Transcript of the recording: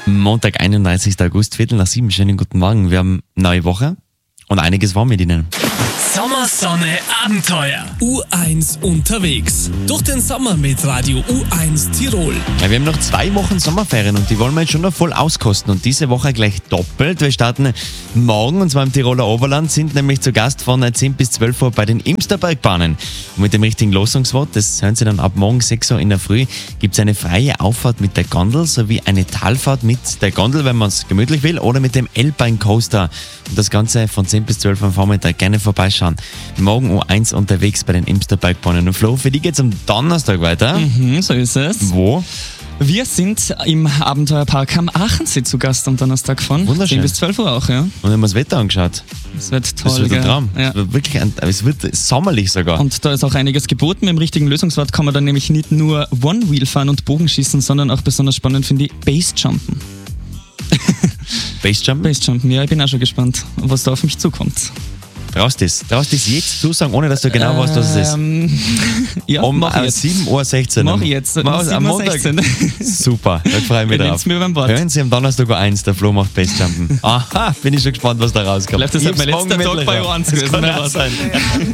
Montag, 31. August, 6:15. Schönen guten Morgen. Wir haben neue Woche und einiges vor mit Ihnen. Sommersonne Abenteuer. U1 unterwegs. Durch den Sommer mit Radio U1 Tirol. Ja, wir haben noch 2 Wochen Sommerferien und die wollen wir jetzt schon noch voll auskosten. Und diese Woche gleich doppelt. Wir starten morgen und zwar im Tiroler Oberland, sind nämlich zu Gast von 10 bis 12 Uhr bei den Imsterbergbahnen. Und mit dem richtigen Losungswort, das hören Sie dann ab morgen 6 Uhr in der Früh, gibt es eine freie Auffahrt mit der Gondel sowie eine Talfahrt mit der Gondel, wenn man es gemütlich will, oder mit dem Alpine Coaster. Und das Ganze von 10 bis 12 Uhr am Vormittag. Gerne vorbeischauen. Morgen U1 unterwegs bei den Imsterbergbahnen. Und Flo, für die geht's am Donnerstag weiter. So ist es. Wo? Wir sind im Abenteuerpark am Aachensee zu Gast am Donnerstag von Wunderschön. 10 bis 12 Uhr auch, ja. Und haben wir das Wetter angeschaut. Das wird toll, Das wird ein gell? Traum. Ja. Es wird wirklich es wird sommerlich sogar. Und da ist auch einiges geboten. Mit dem richtigen Lösungswort kann man dann nämlich nicht nur One-Wheel fahren und Bogenschießen, sondern auch besonders spannend finde ich Basejumpen. Basejumpen? Basejumpen, ja, ich bin auch schon gespannt, was da auf mich zukommt. Traust das jetzt zusagen, ohne dass du genau weißt, was es ist? Ja, Um mach ich jetzt. 7:16 Uhr. Mach ich jetzt. Am 7:16 Montag. Super, da freue ich mich Wir drauf. nehmen's mir beim Wort. Hören Sie am Donnerstag U1, der Flo macht Basejumpen. Aha, bin ich schon gespannt, was da rauskommt. Vielleicht ist Ich halt mein hab's letzter morgen Tag bei mittlerweile. U1 Das gewesen. kann wer auch weiß. sein.